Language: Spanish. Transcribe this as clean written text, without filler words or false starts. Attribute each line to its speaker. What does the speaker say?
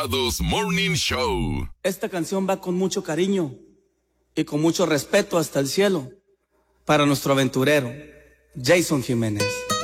Speaker 1: Desavenados Morning Show.
Speaker 2: Esta canción va con mucho cariño y con mucho respeto hasta el cielo para nuestro aventurero, Jason Jiménez.